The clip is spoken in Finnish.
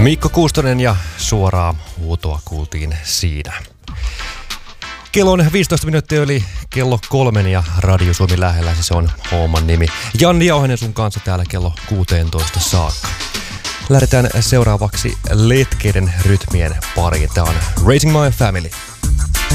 Mikko Kuustonen ja suoraa huutoa kuultiin siinä. Kello on 15 minuuttia yli kello 3 ja Radio Suomi lähellä, se on homman nimi. Janni Jauhanen sun kanssa täällä kello 16 saakka. Lähdetään seuraavaksi letkeiden rytmien pariin. Tää on Raising My Family.